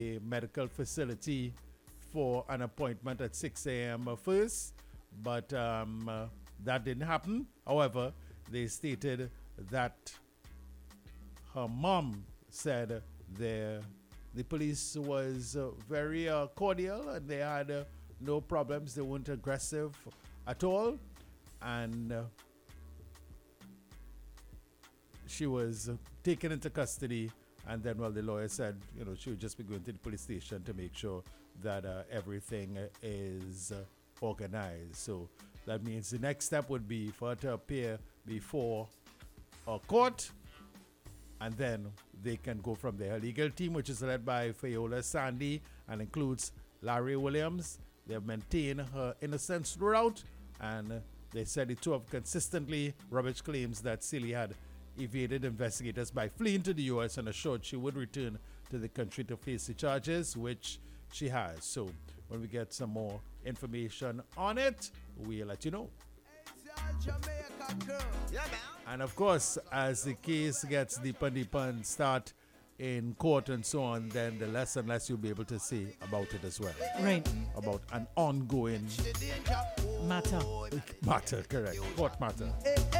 a medical facility for an appointment at 6 a.m. First, but that didn't happen. However, they stated that her mom said the police was very cordial and they had no problems. They weren't aggressive at all. And she was taken into custody. And then, the lawyer said, she would just be going to the police station to make sure that everything is organized. So that means the next step would be for her to appear before a court, and then they can go from there. Her legal team, which is led by Fayola Sandy and includes Larry Williams, they have maintained her innocence throughout, and they said the two have consistently rubbished claims that Celie had evaded investigators by fleeing to the U.S. and assured she would return to the country to face the charges, which she has. So when we get some more information on it, we'll let you know. And of course, as the case gets deeper and deeper and start in court and so on, then the less and less you'll be able to say about it as well. Right. About an ongoing Matter. matter, correct. Court matter.